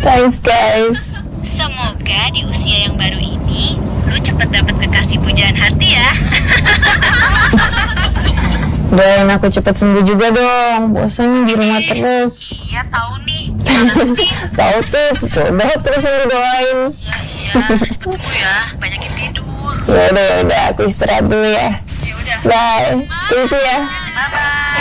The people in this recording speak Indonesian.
Thanks guys. Semoga di usia yang baru ini lu cepet dapet kekasih pujaan hati ya. Doain aku cepet sembuh juga dong. Bosan di rumah terus. Iya tahu nih. Gimana sih? Tahu tuh, coba terus yang didoain. Iya, cepet sembuh ya. Banyakin tidur. Ya udah, aku istirahat dulu ya. Ya udah. Bye. Thank you ya. Bye bye.